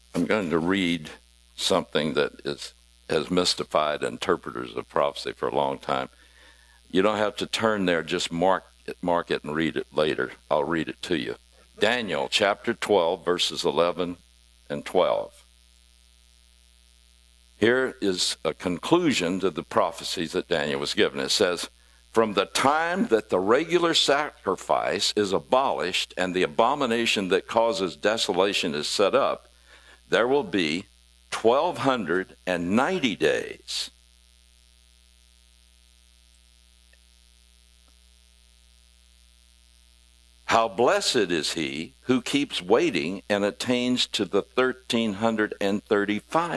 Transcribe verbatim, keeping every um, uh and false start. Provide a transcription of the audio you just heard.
I'm going to read something that is, has mystified interpreters of prophecy for a long time. You don't have to turn there, just mark it, mark it and read it later. I'll read it to you. Daniel chapter twelve, verses eleven and twelve. Here is a conclusion to the prophecies that Daniel was given. It says, from the time that the regular sacrifice is abolished and the abomination that causes desolation is set up, there will be twelve ninety days. How blessed is he who keeps waiting and attains to the thirteen thirty-five